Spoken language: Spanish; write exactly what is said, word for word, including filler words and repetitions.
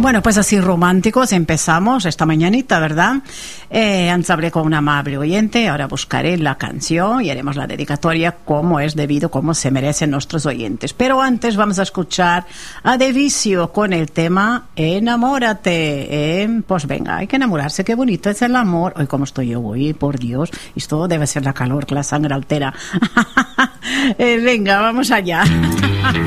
Bueno, pues así románticos empezamos esta mañanita, ¿verdad? Eh, antes hablé con una amable oyente, ahora buscaré la canción y haremos la dedicatoria como es debido, como se merecen nuestros oyentes. Pero antes vamos a escuchar a De Vicio con el tema Enamórate. Eh, pues venga, hay que enamorarse, qué bonito es el amor. Hoy como estoy yo hoy, por Dios, esto debe ser la calor que la sangre altera. eh, venga, vamos allá.